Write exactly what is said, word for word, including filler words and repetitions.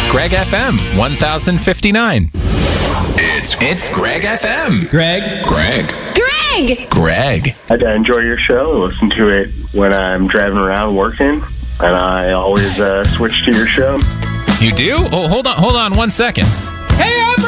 Greg F M one thousand fifty-nine. It's it's Greg F M. Greg. Greg. Greg. Greg. I enjoy your show. I listen to it when I'm driving around working, and I always uh, switch to your show. You do? Oh, hold on, hold on one second. Hey,